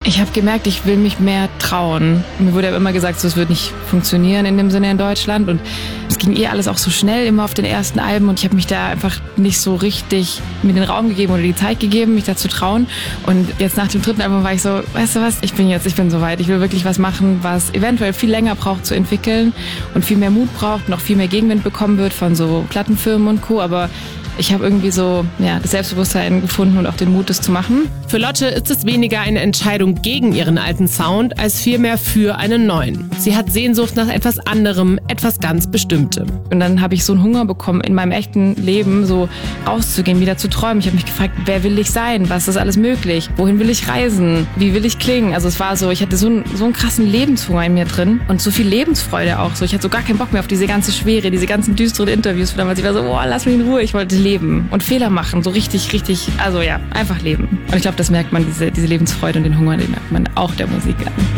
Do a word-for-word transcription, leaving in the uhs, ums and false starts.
Ich habe gemerkt, ich will mich mehr trauen. Mir wurde ja immer gesagt, so, es wird nicht funktionieren in dem Sinne in Deutschland. Und es ging eh alles auch so schnell, immer auf den ersten Alben. Und ich habe mich da einfach nicht so richtig mir den Raum gegeben oder die Zeit gegeben, mich da zu trauen. Und jetzt nach dem dritten Album war ich so, weißt du was, ich bin jetzt, ich bin soweit. Ich will wirklich was machen, was eventuell viel länger braucht zu entwickeln und viel mehr Mut braucht, noch viel mehr Gegenwind bekommen wird von so Plattenfirmen und Co. Aber ich habe irgendwie so ja, das Selbstbewusstsein gefunden und auch den Mut, das zu machen. Für Lotte ist es weniger eine Entscheidung gegen ihren alten Sound, als vielmehr für einen neuen. Sie hat Sehnsucht nach etwas anderem, etwas ganz Bestimmtem. Und dann habe ich so einen Hunger bekommen, in meinem echten Leben so rauszugehen, wieder zu träumen. Ich habe mich gefragt, wer will ich sein? Was ist alles möglich? Wohin will ich reisen? Wie will ich klingen? Also es war so, ich hatte so einen, so einen krassen Lebenshunger in mir drin und so viel Lebensfreude auch. So, ich hatte so gar keinen Bock mehr auf diese ganze Schwere, diese ganzen düsteren Interviews von damals. Ich war so, oh, lass mich in Ruhe. Ich wollte leben und Fehler machen, so richtig, richtig, also ja, einfach leben. Und ich glaube, das merkt man, diese, diese Lebensfreude und den Hunger, den merkt man auch der Musik an.